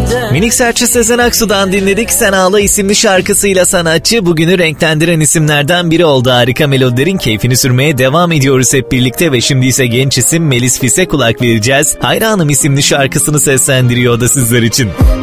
Minik serçe Sezen Aksu'dan dinledik. Sen Ağla isimli şarkısıyla sanatçı bugünü renklendiren isimlerden biri oldu. Harika melodilerin keyfini sürmeye devam ediyoruz hep birlikte ve şimdi ise genç isim Melis Fis'e kulak vereceğiz. Hayranım isimli şarkısını seslendiriyor o da sizler için.